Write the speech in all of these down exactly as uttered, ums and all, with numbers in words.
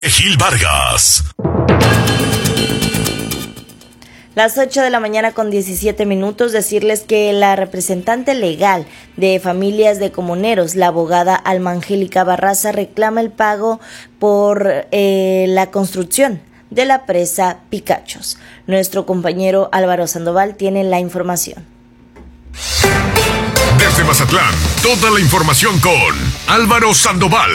Gil Vargas. Las ocho de la mañana con diecisiete minutos, decirles que la representante legal de familias de comuneros, la abogada Alma Angélica Barraza, reclama el pago por eh, la construcción de la presa Picachos. Nuestro compañero Álvaro Sandoval tiene la información. Desde Mazatlán, toda la información con Álvaro Sandoval.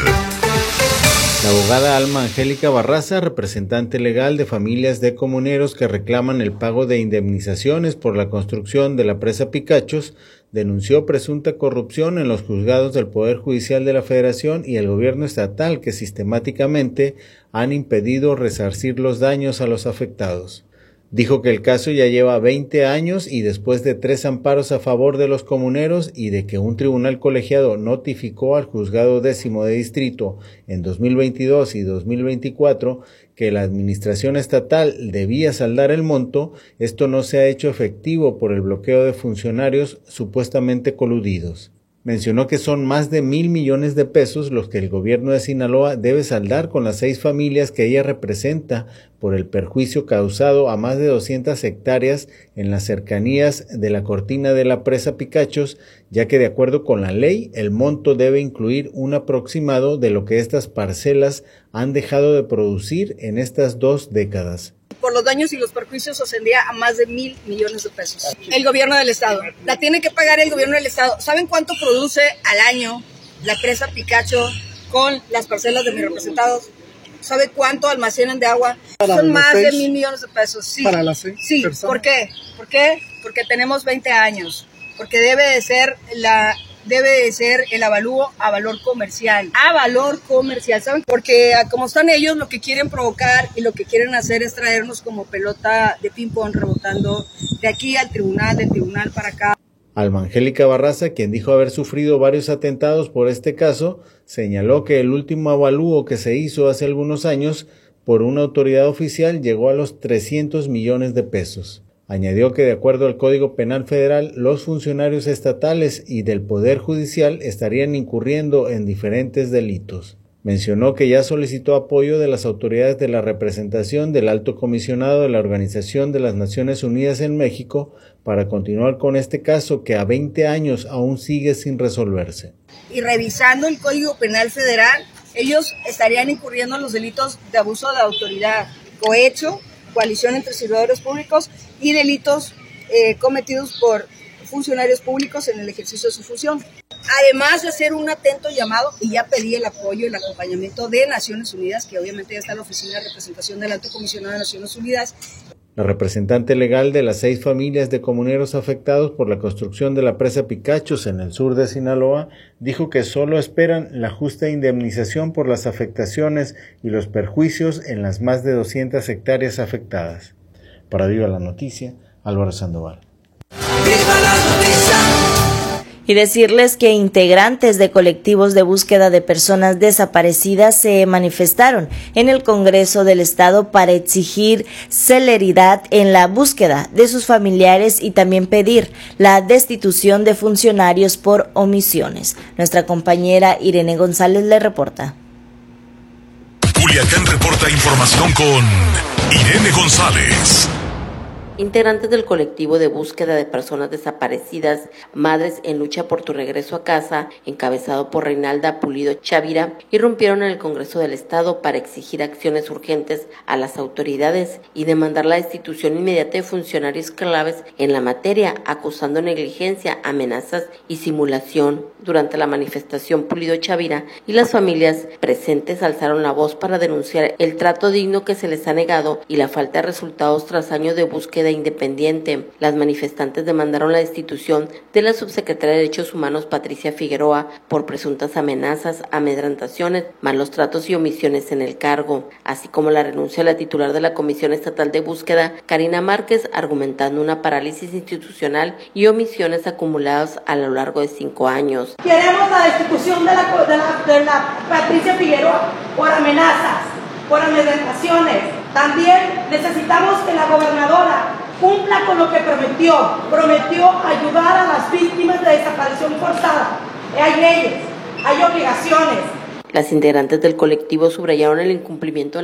La abogada Alma Angélica Barraza, representante legal de familias de comuneros que reclaman el pago de indemnizaciones por la construcción de la presa Picachos, denunció presunta corrupción en los juzgados del Poder Judicial de la Federación y el gobierno estatal que sistemáticamente han impedido resarcir los daños a los afectados. Dijo que el caso ya lleva veinte años y después de tres amparos a favor de los comuneros y de que un tribunal colegiado notificó al juzgado décimo de distrito en dos mil veintidós y dos mil veinticuatro que la administración estatal debía saldar el monto, esto no se ha hecho efectivo por el bloqueo de funcionarios supuestamente coludidos. Mencionó que son más de mil millones de pesos los que el gobierno de Sinaloa debe saldar con las seis familias que ella representa por el perjuicio causado a más de doscientas hectáreas en las cercanías de la cortina de la presa Picachos, ya que de acuerdo con la ley, el monto debe incluir un aproximado de lo que estas parcelas han dejado de producir en estas dos décadas. Por los daños y los perjuicios ascendía a más de mil millones de pesos. El gobierno del estado. La tiene que pagar el gobierno del estado. ¿Saben cuánto produce al año la presa Picacho con las parcelas de mis representados? ¿Sabe cuánto almacenan de agua? Para Son más seis, de mil millones de pesos. Sí. Para las seis Sí. personas. ¿Por qué? ¿Por qué? Porque tenemos veinte años. Porque debe de ser la... debe de ser el avalúo a valor comercial, a valor comercial, ¿saben? Porque como están ellos, lo que quieren provocar y lo que quieren hacer es traernos como pelota de ping-pong rebotando de aquí al tribunal, del tribunal para acá. Alma Angélica Barraza, quien dijo haber sufrido varios atentados por este caso, señaló que el último avalúo que se hizo hace algunos años por una autoridad oficial llegó a los trescientos millones de pesos. Añadió que de acuerdo al Código Penal Federal, los funcionarios estatales y del Poder Judicial estarían incurriendo en diferentes delitos. Mencionó que ya solicitó apoyo de las autoridades de la representación del Alto Comisionado de la Organización de las Naciones Unidas en México para continuar con este caso que a veinte años aún sigue sin resolverse. Y revisando el Código Penal Federal, ellos estarían incurriendo en los delitos de abuso de autoridad, cohecho, coalición entre servidores públicos y delitos eh, cometidos por funcionarios públicos en el ejercicio de su función. Además de hacer un atento llamado, y ya pedí el apoyo y el acompañamiento de Naciones Unidas, que obviamente ya está la Oficina de Representación del Alto Comisionado de Naciones Unidas. La representante legal de las seis familias de comuneros afectados por la construcción de la presa Picachos en el sur de Sinaloa dijo que solo esperan la justa indemnización por las afectaciones y los perjuicios en las más de doscientas hectáreas afectadas. Para Viva la Noticia, Álvaro Sandoval. ¡Viva la noticia! Y decirles que integrantes de colectivos de búsqueda de personas desaparecidas se manifestaron en el Congreso del Estado para exigir celeridad en la búsqueda de sus familiares y también pedir la destitución de funcionarios por omisiones. Nuestra compañera Irene González le reporta. Culiacán reporta información con Irene González. Integrantes del colectivo de búsqueda de personas desaparecidas, Madres en Lucha por tu Regreso a Casa, encabezado por Reinalda Pulido Chavira, irrumpieron en el Congreso del Estado para exigir acciones urgentes a las autoridades y demandar la destitución inmediata de funcionarios claves en la materia, acusando negligencia, amenazas y simulación. Durante la manifestación, Pulido Chavira y las familias presentes alzaron la voz para denunciar el trato digno que se les ha negado y la falta de resultados tras años de búsqueda independiente. Las manifestantes demandaron la destitución de la subsecretaria de Derechos Humanos Patricia Figueroa por presuntas amenazas, amedrentaciones, malos tratos y omisiones en el cargo, así como la renuncia de la titular de la Comisión Estatal de Búsqueda, Karina Márquez, argumentando una parálisis institucional y omisiones acumuladas a lo largo de cinco años. Queremos la destitución de la, de la, de la Patricia Figueroa por amenazas, por amedrentaciones. También necesitamos que la gobernadora cumpla con lo que prometió. Prometió ayudar a las víctimas de desaparición forzada. Hay leyes, hay obligaciones. Las integrantes del colectivo subrayaron el incumplimiento